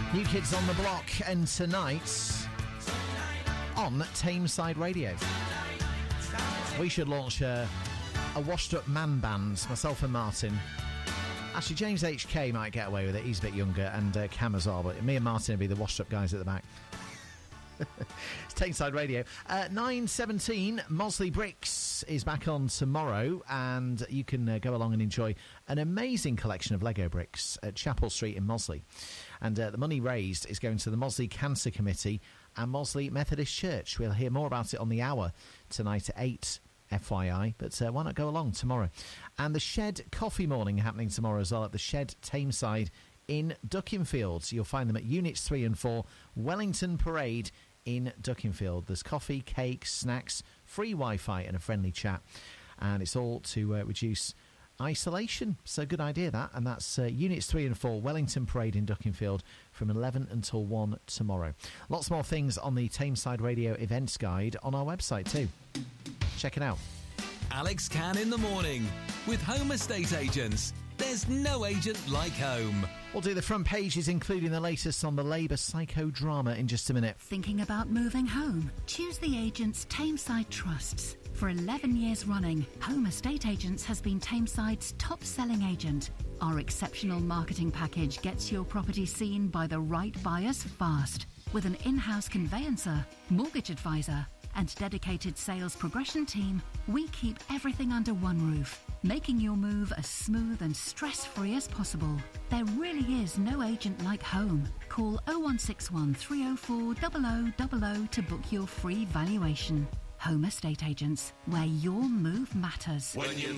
New Kids on the Block, and tonight on Tameside Radio, we should launch a washed-up man band, myself and Martin. Actually, James HK might get away with it, he's a bit younger, and Cam as well, but me and Martin will be the washed-up guys at the back. It's Tameside Radio. 9:17, Mosley Bricks is back on tomorrow, and you can go along and enjoy an amazing collection of Lego bricks at Chapel Street in Mosley. And the money raised is going to the Mosley Cancer Committee and Mosley Methodist Church. We'll hear more about it on the hour tonight at 8, FYI, but why not go along tomorrow? And the Shed Coffee Morning happening tomorrow as well at the Shed Tameside in Duckingfield. You'll find them at Units 3 and 4, Wellington Parade in Duckingfield. There's coffee, cakes, snacks, free Wi-Fi and a friendly chat. And it's all to reduce isolation. So good idea that. And that's Units 3 and 4, Wellington Parade in Duckingfield from 11 until 1 tomorrow. Lots more things on the Tameside Radio events guide on our website too. Check it out. Alex Cann in the morning with Home Estate Agents. There's no agent like home. We'll do the front pages, including the latest on the Labour psychodrama in just a minute. Thinking about moving home? Choose the agents Tameside trusts. For 11 years running, Home Estate Agents has been Tameside's top-selling agent. Our exceptional marketing package gets your property seen by the right buyers fast. With an in-house conveyancer, mortgage advisor, and dedicated sales progression team, we keep everything under one roof, making your move as smooth and stress-free as possible. There really is no agent like home. Call 0161 304 0000 to book your free valuation. Home Estate Agents, where your move matters. When you